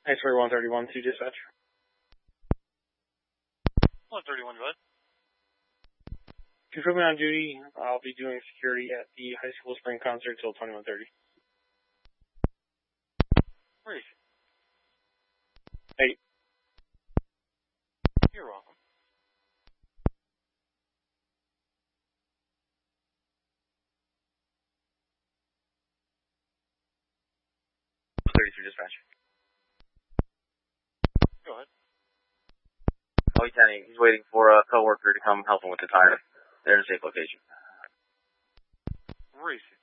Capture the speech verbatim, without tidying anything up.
X-ray one thirty-one to dispatch. one thirty-one, go ahead. Confirming on duty, I'll be doing security at the high school spring concert till twenty-one thirty. Where is she? Hey. You're welcome. thirty-three dispatch. Go ahead. Oh, Lieutenant, he's waiting for a coworker to come help him with the tire. They're in a safe location. Where is she?